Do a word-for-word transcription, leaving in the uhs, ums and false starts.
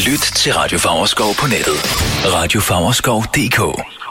Lyt til Radio Favreskov på nettet. radio favreskov punktum d k